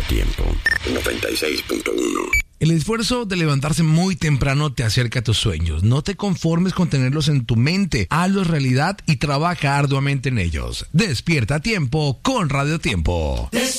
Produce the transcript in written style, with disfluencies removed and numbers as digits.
Tiempo 96.1. El esfuerzo de levantarse muy temprano te acerca a tus sueños. No te conformes con tenerlos en tu mente. Hazlos realidad y trabaja arduamente en ellos. Despierta a tiempo con Radio Tiempo.